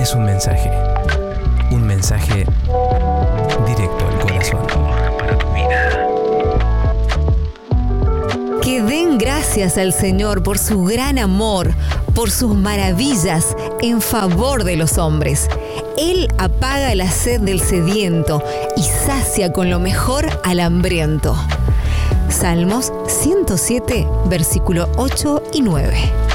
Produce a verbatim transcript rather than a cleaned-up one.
es un mensaje, un mensaje directo al corazón. Para tu vida. Que den gracias al Señor por su gran amor, por sus maravillas en favor de los hombres. Él apaga la sed del sediento y sacia con lo mejor al hambriento. Salmos ciento siete, versículo ocho y nueve.